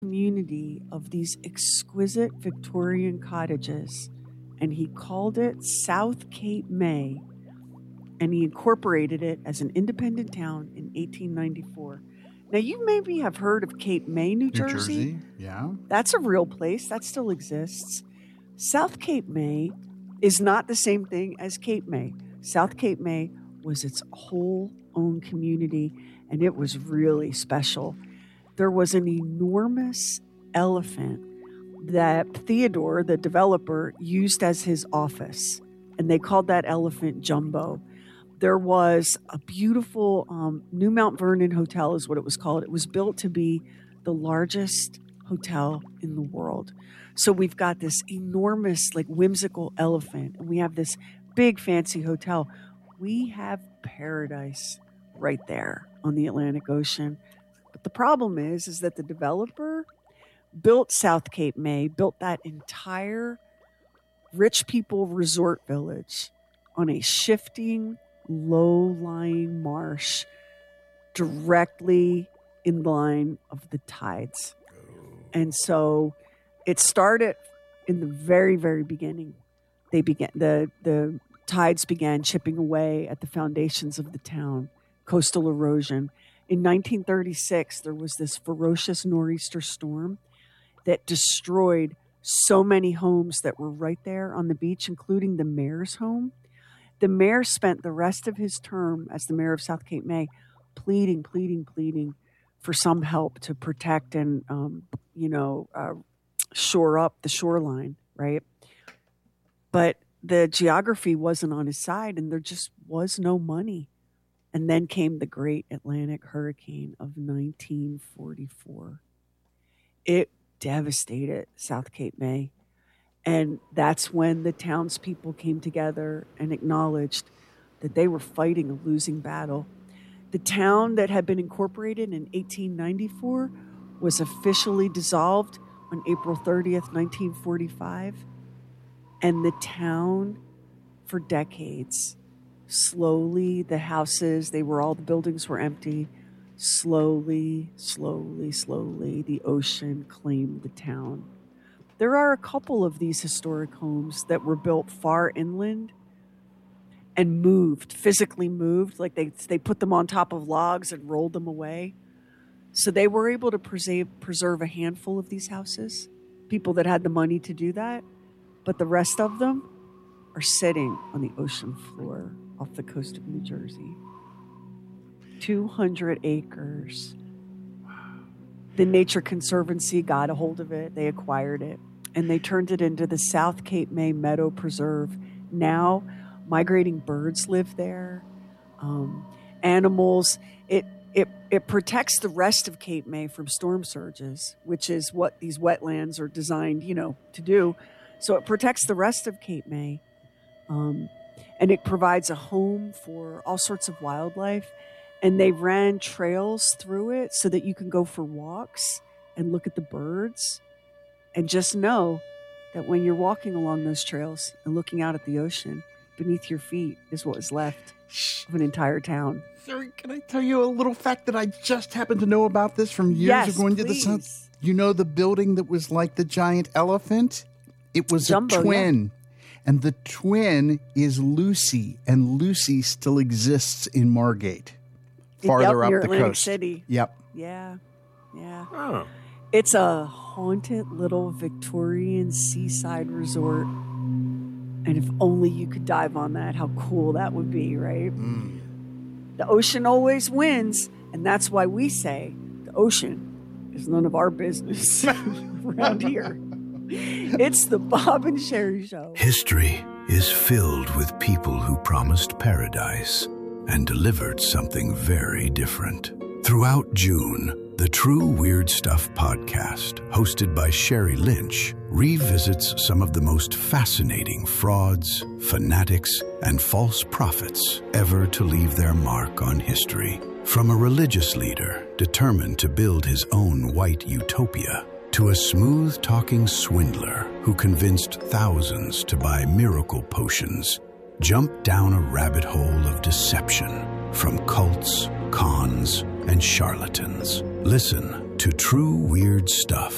community of these exquisite Victorian cottages, and he called it South Cape May, and he incorporated it as an independent town in 1894. Now, you maybe have heard of Cape May, New Jersey. Yeah. That's a real place. That still exists. South Cape May is not the same thing as Cape May. South Cape May was its whole own community, and it was really special. There was an enormous elephant that Theodore, the developer, used as his office, and they called that elephant Jumbo. There was a beautiful New Mount Vernon Hotel is what it was called. It was built to be the largest hotel in the world. So we've got this enormous, like, whimsical elephant, and we have this big fancy hotel. We have paradise right there on the Atlantic Ocean. But the problem is that the developer built South Cape May, built that entire rich people resort village on a shifting, low-lying marsh directly in line of the tides. And so it started in the very, very beginning. The tides began chipping away at the foundations of the town, coastal erosion. In 1936, there was this ferocious nor'easter storm that destroyed so many homes that were right there on the beach, including the mayor's home. The mayor spent the rest of his term as the mayor of South Cape May pleading for some help to protect and, shore up the shoreline, right? But the geography wasn't on his side, and there just was no money. And then came the Great Atlantic Hurricane of 1944. It devastated South Cape May. And that's when the townspeople came together and acknowledged that they were fighting a losing battle. The town that had been incorporated in 1894 was officially dissolved on April 30th, 1945. And the town, for decades, slowly, the houses, the buildings were empty. Slowly, the ocean claimed the town. There are a couple of these historic homes that were built far inland and physically moved, like they put them on top of logs and rolled them away. So they were able to preserve a handful of these houses, people that had the money to do that, but the rest of them are sitting on the ocean floor off the coast of New Jersey. 200 acres. The Nature Conservancy got a hold of it. They acquired it, and they turned it into the South Cape May Meadow Preserve. Now, migrating birds live there, animals. It protects the rest of Cape May from storm surges, which is what these wetlands are designed, to do. So it protects the rest of Cape May, and it provides a home for all sorts of wildlife. And they ran trails through it so that you can go for walks and look at the birds. And just know that when you're walking along those trails and looking out at the ocean, beneath your feet is what is left of an entire town. Siri, can I tell you a little fact that I just happened to know about this from years of going to the South? You know the building that was like the giant elephant? It was Jumbo, a twin. Yeah. And the twin is Lucy, and Lucy still exists in Margate. Farther up the Atlantic coast. City. Yep. Yeah. Oh. It's a haunted little Victorian seaside resort. And if only you could dive on that, how cool that would be, right? Mm. The ocean always wins, and that's why we say the ocean is none of our business around here. It's the Bob and Sherry Show. History is filled with people who promised paradise and delivered something very different. Throughout June, the True Weird Stuff podcast, hosted by Sherry Lynch, revisits some of the most fascinating frauds, fanatics, and false prophets ever to leave their mark on history. From a religious leader determined to build his own white utopia, to a smooth-talking swindler who convinced thousands to buy miracle potions. Jump down a rabbit hole of deception from cults, cons, and charlatans. Listen to True Weird Stuff